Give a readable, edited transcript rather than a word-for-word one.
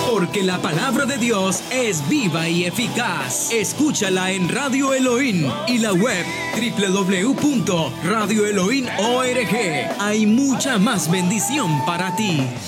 porque la palabra de Dios es viva y eficaz. Escúchala en Radio Elohim y la web www.radioelohim.org. Hay mucha más bendición para ti.